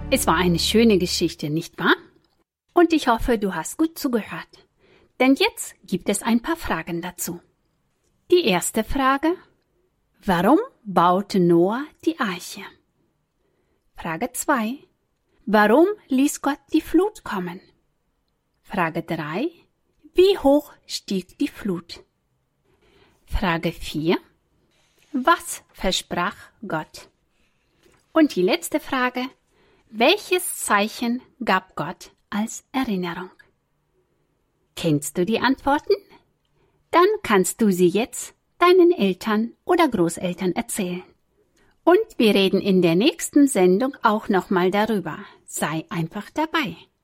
Es war eine schöne Geschichte, nicht wahr? Und ich hoffe, du hast gut zugehört. Denn jetzt gibt es ein paar Fragen dazu. Die erste Frage: Warum baute Noah die Arche? Frage 2: Warum ließ Gott die Flut kommen? Frage 3: Wie hoch stieg die Flut? Frage 4: Was versprach Gott? Und die letzte Frage: Welches Zeichen gab Gott als Erinnerung? Kennst du die Antworten? Dann kannst du sie jetzt deinen Eltern oder Großeltern erzählen. Und wir reden in der nächsten Sendung auch nochmal darüber. Sei einfach dabei.